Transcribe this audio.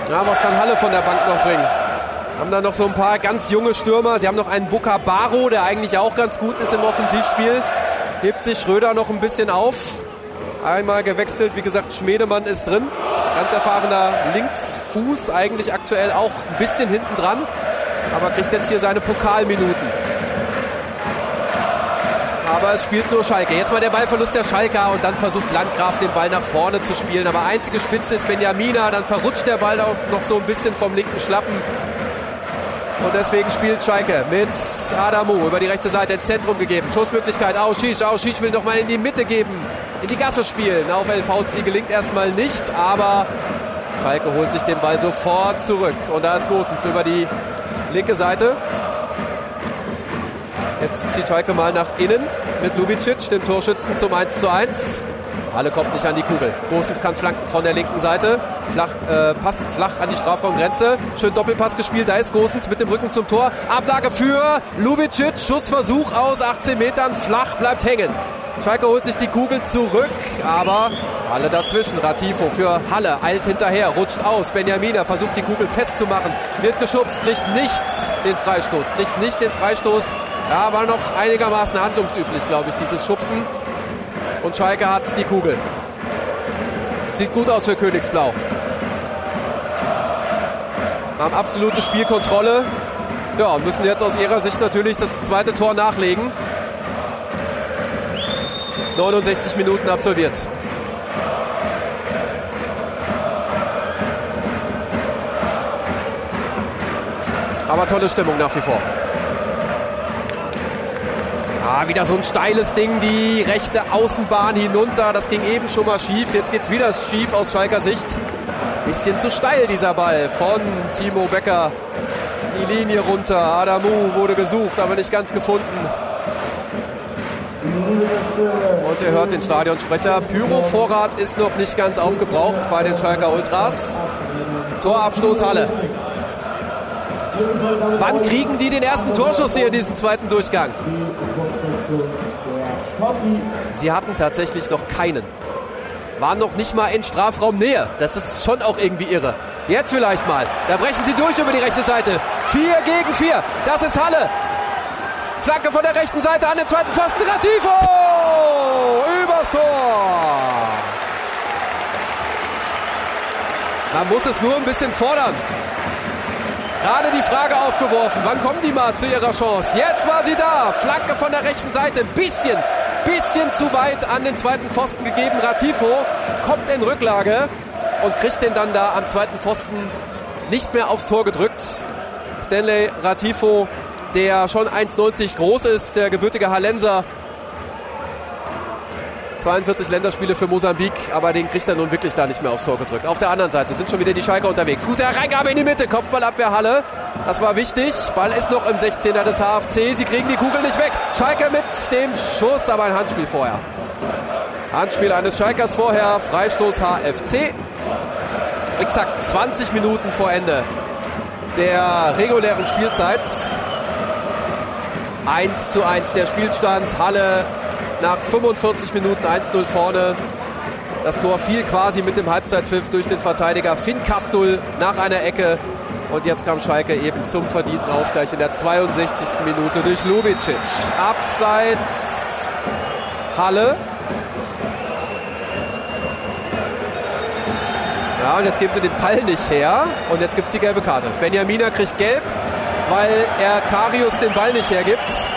Ja, was kann Halle von der Bank noch bringen? Haben da noch so ein paar ganz junge Stürmer. Sie haben noch einen Buka Baro, der eigentlich auch ganz gut ist im Offensivspiel. Hebt sich Schröder noch ein bisschen auf. Einmal gewechselt, wie gesagt, Schmedemann ist drin. Ganz erfahrener Linksfuß, eigentlich aktuell auch ein bisschen hinten dran. Aber kriegt jetzt hier seine Pokalminuten. Aber es spielt nur Schalke. Jetzt mal der Ballverlust der Schalker und dann versucht Landgraf den Ball nach vorne zu spielen. Aber einzige Spitze ist Benjamina. Dann verrutscht der Ball auch noch so ein bisschen vom linken Schlappen. Und deswegen spielt Schalke mit Adamu über die rechte Seite ins Zentrum gegeben. Schussmöglichkeit, Ausschisch will noch mal in die Mitte geben. In die Gasse spielen. Auf LVZ gelingt erstmal nicht, aber Schalke holt sich den Ball sofort zurück. Und da ist Gosens über die linke Seite. Jetzt zieht Schalke mal nach innen mit Lubicic, dem Torschützen, zum 1:1. Halle kommt nicht an die Kugel. Gosens kann flanken von der linken Seite. Passt flach an die Strafraumgrenze. Schön Doppelpass gespielt. Da ist Gosens mit dem Rücken zum Tor. Ablage für Lubicic. Schussversuch aus 18 Metern. Flach, bleibt hängen. Schalke holt sich die Kugel zurück, aber Halle dazwischen. Ratifo für Halle, eilt hinterher, rutscht aus. Benjamina versucht die Kugel festzumachen. Wird geschubst, kriegt nicht den Freistoß. Ja, war noch einigermaßen handlungsüblich, glaube ich, dieses Schubsen. Und Schalke hat die Kugel. Sieht gut aus für Königsblau. Haben absolute Spielkontrolle. Ja, und müssen jetzt aus ihrer Sicht natürlich das zweite Tor nachlegen. 69 Minuten absolviert. Aber tolle Stimmung nach wie vor. Wieder so ein steiles Ding, die rechte Außenbahn hinunter. Das ging eben schon mal schief. Jetzt geht es wieder schief aus Schalker Sicht. Bisschen zu steil dieser Ball von Timo Becker. Die Linie runter. Adamu wurde gesucht, aber nicht ganz gefunden. Und ihr hört den Stadionsprecher. Pyro-Vorrat ist noch nicht ganz aufgebraucht bei den Schalker Ultras. Torabstoß Halle. Wann kriegen die den ersten Torschuss hier in diesem zweiten Durchgang? Sie hatten tatsächlich noch keinen. Waren noch nicht mal in Strafraumnähe. Das ist schon auch irgendwie irre. Jetzt vielleicht mal. Da brechen sie durch über die rechte Seite. 4 gegen 4. Das ist Halle. Flanke von der rechten Seite an den zweiten Pfosten. Ratifo! Übers Tor. Man muss es nur ein bisschen fordern. Gerade die Frage aufgeworfen, wann kommen die mal zu ihrer Chance? Jetzt war sie da. Flanke von der rechten Seite. Bisschen zu weit an den zweiten Pfosten gegeben. Ratifo kommt in Rücklage und kriegt den dann da am zweiten Pfosten nicht mehr aufs Tor gedrückt. Stanley Ratifo, der schon 1,90 groß ist, der gebürtige Hallenser. 42 Länderspiele für Mosambik, aber den kriegt er nun wirklich da nicht mehr aufs Tor gedrückt. Auf der anderen Seite sind schon wieder die Schalker unterwegs. Gute Reingabe in die Mitte, Kopfballabwehr Halle. Das war wichtig. Ball ist noch im 16er des HFC. Sie kriegen die Kugel nicht weg. Schalke mit dem Schuss, aber ein Handspiel vorher. Handspiel eines Schalkers vorher. Freistoß HFC. Exakt 20 Minuten vor Ende der regulären Spielzeit. 1:1 der Spielstand. Halle nach 45 Minuten 1:0 vorne. Das Tor fiel quasi mit dem Halbzeitpfiff durch den Verteidiger Finn Kastul nach einer Ecke. Und jetzt kam Schalke eben zum verdienten Ausgleich in der 62. Minute durch Lubicic. Abseits Halle. Ja, und jetzt geben sie den Ball nicht her. Und jetzt gibt es die gelbe Karte. Benjamina kriegt gelb, weil er Karius den Ball nicht hergibt.